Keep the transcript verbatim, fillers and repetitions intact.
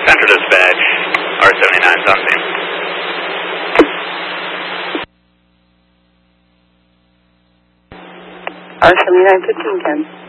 Central Dispatch, R seventy-nine is on scene. R seventy-nine fifteen ten.